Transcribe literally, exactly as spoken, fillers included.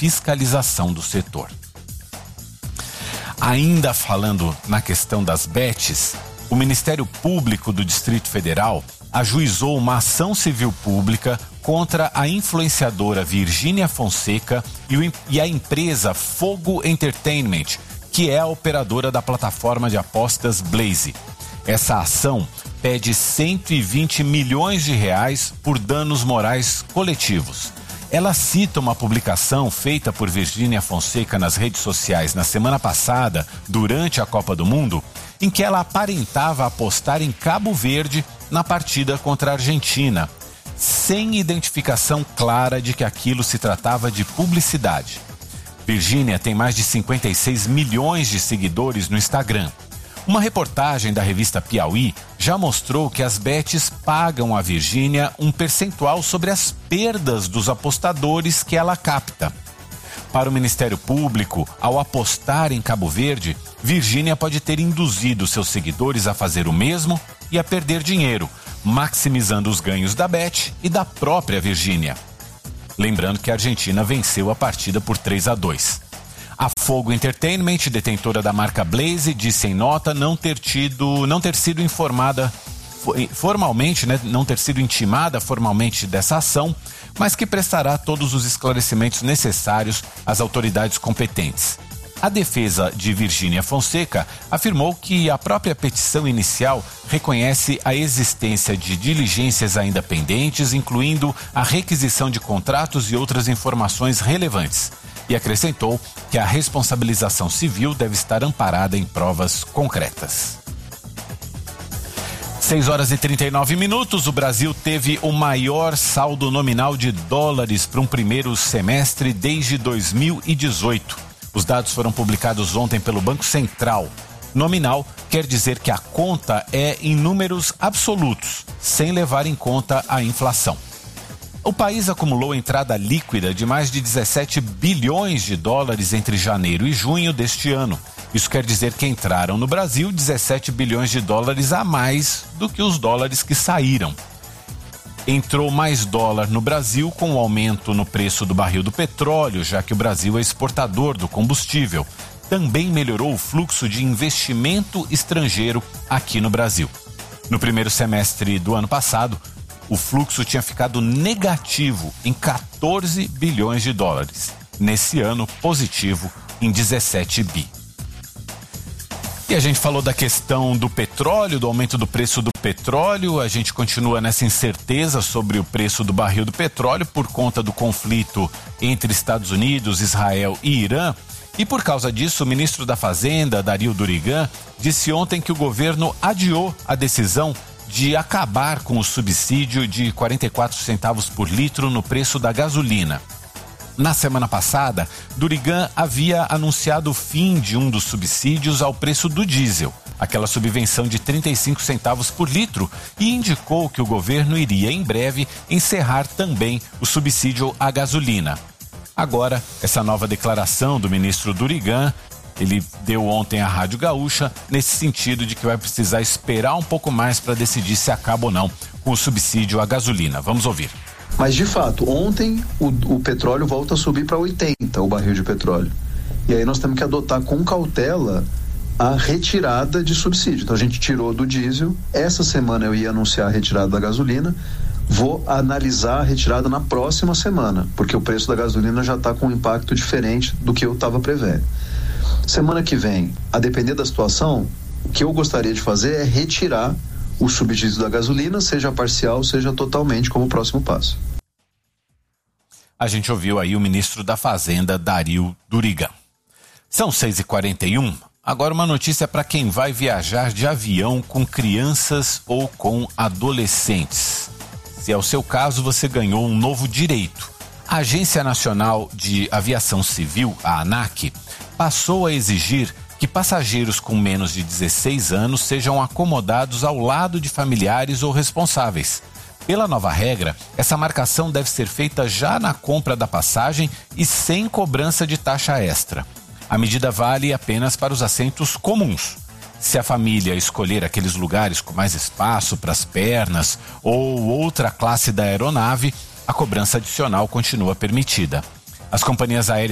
fiscalização do setor. Ainda falando na questão das bets, o Ministério Público do Distrito Federal ajuizou uma ação civil pública contra a influenciadora Virgínia Fonseca e, o, e a empresa Fogo Entertainment, que é a operadora da plataforma de apostas Blaze. Essa ação pede cento e vinte milhões de reais por danos morais coletivos. Ela cita uma publicação feita por Virgínia Fonseca nas redes sociais na semana passada, durante a Copa do Mundo, em que ela aparentava apostar em Cabo Verde na partida contra a Argentina, sem identificação clara de que aquilo se tratava de publicidade. Virgínia tem mais de cinquenta e seis milhões de seguidores no Instagram. Uma reportagem da revista Piauí já mostrou que as bets pagam a Virgínia um percentual sobre as perdas dos apostadores que ela capta. Para o Ministério Público, ao apostar em Cabo Verde, Virgínia pode ter induzido seus seguidores a fazer o mesmo e a perder dinheiro, maximizando os ganhos da bet e da própria Virgínia. Lembrando que a Argentina venceu a partida por três a dois. A Fogo Entertainment, detentora da marca Blaze, disse em nota não ter tido, não ter sido informada formalmente, né, não ter sido intimada formalmente dessa ação, mas que prestará todos os esclarecimentos necessários às autoridades competentes. A defesa de Virgínia Fonseca afirmou que a própria petição inicial reconhece a existência de diligências ainda pendentes, incluindo a requisição de contratos e outras informações relevantes. E acrescentou que a responsabilização civil deve estar amparada em provas concretas. seis horas e trinta e nove minutos, o Brasil teve o maior saldo nominal de dólares para um primeiro semestre desde dois mil e dezoito. Os dados foram publicados ontem pelo Banco Central. Nominal quer dizer que a conta é em números absolutos, sem levar em conta a inflação. O país acumulou entrada líquida de mais de dezessete bilhões de dólares entre janeiro e junho deste ano. Isso quer dizer que entraram no Brasil dezessete bilhões de dólares a mais do que os dólares que saíram. Entrou mais dólar no Brasil com o aumento no preço do barril do petróleo, já que o Brasil é exportador do combustível. Também melhorou o fluxo de investimento estrangeiro aqui no Brasil. No primeiro semestre do ano passado, o fluxo tinha ficado negativo em quatorze bilhões de dólares. Nesse ano, positivo em dezessete bi. E a gente falou da questão do petróleo, do aumento do preço do petróleo. A gente continua nessa incerteza sobre o preço do barril do petróleo por conta do conflito entre Estados Unidos, Israel e Irã. E por causa disso, o ministro da Fazenda, Dario Durigan, disse ontem que o governo adiou a decisão de acabar com o subsídio de quarenta e quatro centavos por litro no preço da gasolina. Na semana passada, Durigan havia anunciado o fim de um dos subsídios ao preço do diesel, aquela subvenção de trinta e cinco centavos por litro, e indicou que o governo iria em breve encerrar também o subsídio à gasolina. Agora, essa nova declaração do ministro Durigan, ele deu ontem à Rádio Gaúcha, nesse sentido de que vai precisar esperar um pouco mais para decidir se acaba ou não com o subsídio à gasolina. Vamos ouvir. Mas, de fato, ontem o, o petróleo volta a subir para oitenta, o barril de petróleo. E aí nós temos que adotar com cautela a retirada de subsídio. Então a gente tirou do diesel, essa semana eu ia anunciar a retirada da gasolina, vou analisar a retirada na próxima semana, porque o preço da gasolina já está com um impacto diferente do que eu estava prevendo. Semana que vem, a depender da situação, o que eu gostaria de fazer é retirar o subsídio da gasolina, seja parcial, seja totalmente, como próximo passo. A gente ouviu aí o ministro da Fazenda, Dario Durigan. São seis e quarenta e um. Agora uma notícia para quem vai viajar de avião com crianças ou com adolescentes. Se é o seu caso, você ganhou um novo direito. A Agência Nacional de Aviação Civil, a ANAC, passou a exigir que passageiros com menos de dezesseis anos sejam acomodados ao lado de familiares ou responsáveis. Pela nova regra, essa marcação deve ser feita já na compra da passagem e sem cobrança de taxa extra. A medida vale apenas para os assentos comuns. Se a família escolher aqueles lugares com mais espaço para as pernas ou outra classe da aeronave, a cobrança adicional continua permitida. As companhias aéreas